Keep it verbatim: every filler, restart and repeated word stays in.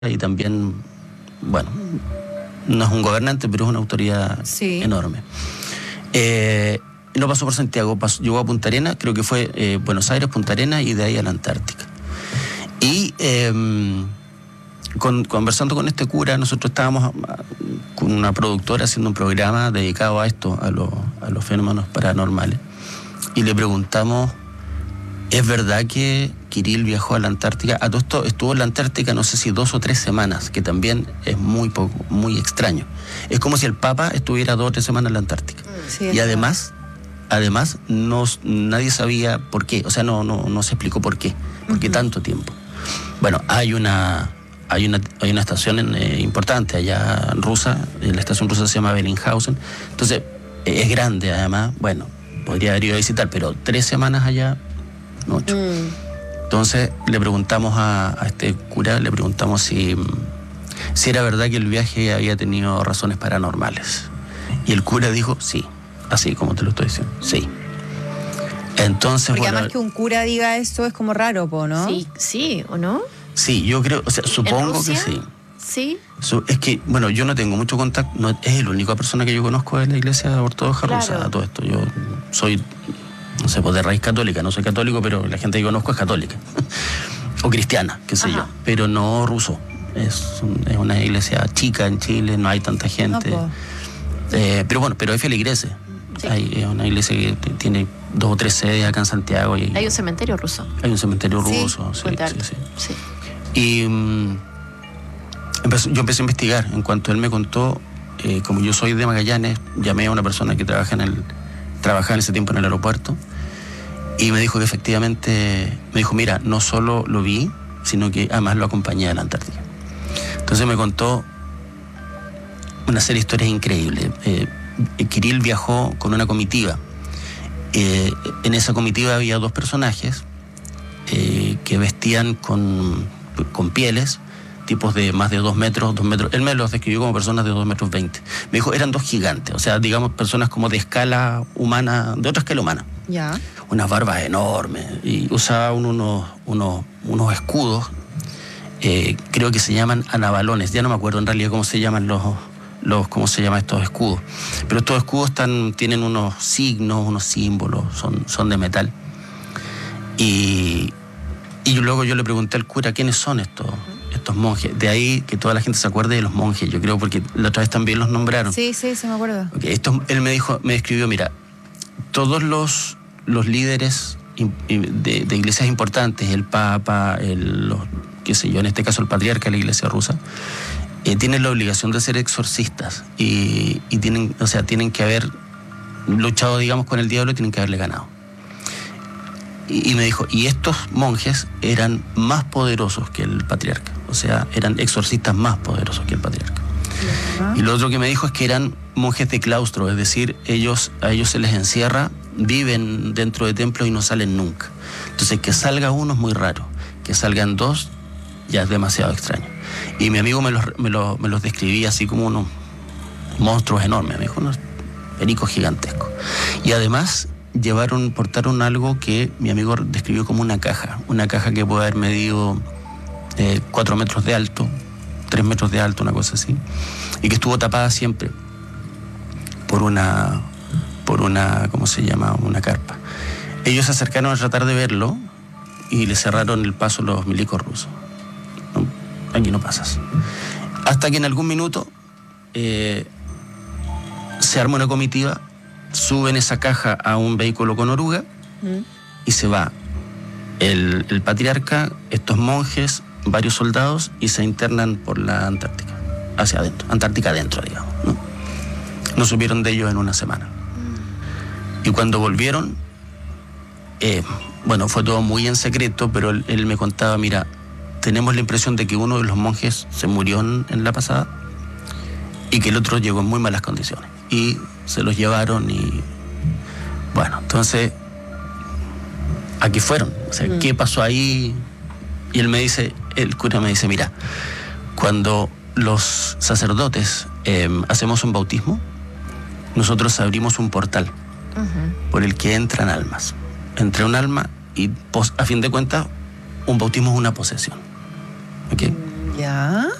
y también, bueno, no es un gobernante, pero es una autoridad sí. enorme. Eh, no pasó por Santiago, pasó, llegó a Punta Arenas, creo que fue eh, Buenos Aires, Punta Arenas y de ahí a la Antártica. Y eh, con, conversando con este cura, nosotros estábamos con una productora haciendo un programa dedicado a esto, a, lo, a los fenómenos paranormales. Y le preguntamos, ¿es verdad que Kirill viajó a la Antártica? A todo esto estuvo en la Antártica no sé si dos o tres semanas, que también es muy poco, muy extraño. Es como si el Papa estuviera dos o tres semanas en la Antártica. Sí, y además, además no, nadie sabía por qué, o sea, no, no, no se explicó por qué, por qué uh-huh. tanto tiempo. Bueno, hay una, hay una, hay una estación eh, importante allá rusa, la estación rusa se llama Bellinghausen, entonces es grande además, bueno, podría haber ido a visitar, pero tres semanas allá, mucho. Mm. Entonces le preguntamos a, a este cura, le preguntamos si, si era verdad que el viaje había tenido razones paranormales. Y el cura dijo, sí, así como te lo estoy diciendo, sí. Entonces, porque bueno, además que un cura diga esto es como raro, ¿no? Sí, sí, ¿o no? Sí, yo creo, o sea, supongo que sí. Sí. So, es que, bueno, yo no tengo mucho contacto, no, es la única persona que yo conozco de la iglesia ortodoxa claro. rusa, todo esto. Yo soy, no sé, pues de raíz católica, no soy católico, pero la gente que conozco es católica. O cristiana, qué sé Ajá. yo, pero no ruso. Es, un, es una iglesia chica en Chile, no hay tanta gente. No, pues. eh, pero bueno, pero hay feligreses. Sí. Hay una iglesia que tiene dos o tres sedes acá en Santiago. Y hay un cementerio ruso. Hay un cementerio sí, ruso, sí, sí, sí, sí. Y um, empezó, yo empecé a investigar. En cuanto él me contó, eh, como yo soy de Magallanes, llamé a una persona que trabaja en el, trabajaba en ese tiempo en el aeropuerto y me dijo que efectivamente, me dijo, mira, no solo lo vi, sino que además lo acompañé a la Antártica. Entonces me contó una serie de historias increíbles. Eh, Kirill viajó con una comitiva. Eh, en esa comitiva había dos personajes eh, que vestían con, con pieles, tipos de más de dos metros, dos metros. Él me los describió como personas de dos metros veinte. Me dijo, eran dos gigantes, o sea, digamos, personas como de escala humana, de otra escala humana. Ya. Unas barbas enormes, y usaban unos, unos, unos escudos, eh, creo que se llaman anabalones, ya no me acuerdo en realidad cómo se llaman los... los cómo se llaman estos escudos, pero estos escudos están, tienen unos signos, unos símbolos, son, son de metal. Y, y luego yo le pregunté al cura quiénes son estos, estos monjes. De ahí que toda la gente se acuerde de los monjes, yo creo, porque la otra vez también los nombraron. Sí, sí, sí me acuerdo. Okay, esto, él me dijo, me describió, mira, todos los, los líderes de, de iglesias importantes, el Papa, el, los, qué sé yo, en este caso el patriarca de la iglesia rusa, Eh, tienen la obligación de ser exorcistas y, y tienen, o sea, tienen que haber luchado, digamos, con el diablo y tienen que haberle ganado. Y, y me dijo, y estos monjes eran más poderosos que el patriarca, o sea, eran exorcistas más poderosos que el patriarca. Uh-huh. Y lo otro que me dijo es que eran monjes de claustro, es decir, ellos, a ellos se les encierra, viven dentro de templos y no salen nunca. Entonces, que salga uno es muy raro, que salgan dos ya es demasiado extraño. Y mi amigo me los, me los, me los describía así como unos monstruos enormes, me dijo, unos pericos gigantescos. Y además llevaron, portaron algo que mi amigo describió como una caja, una caja que puede haber medido eh, cuatro metros de alto, tres metros de alto, una cosa así, y que estuvo tapada siempre por una, por una, ¿cómo se llama? Una carpa. Ellos se acercaron a tratar de verlo y le cerraron el paso a los milicos rusos. Aquí no pasas. Hasta que en algún minuto eh, se arma una comitiva, suben esa caja a un vehículo con oruga mm. y se va el, el patriarca, estos monjes, varios soldados y se internan por la Antártica, hacia adentro, Antártica adentro, digamos, ¿no? No supieron de ellos en una semana. Mm. Y cuando volvieron, eh, bueno, fue todo muy en secreto, pero él, él me contaba, mira, tenemos la impresión de que uno de los monjes se murió en, en la pasada y que el otro llegó en muy malas condiciones. Y se los llevaron y... Bueno, entonces, aquí fueron. O sea, mm. ¿qué pasó ahí? Y él me dice, el cura me dice, mira, cuando los sacerdotes eh, hacemos un bautismo, nosotros abrimos un portal uh-huh. por el que entran almas. Entra un alma y, a fin de cuentas, un bautismo es una posesión. ¿Okay? Ya. Ya.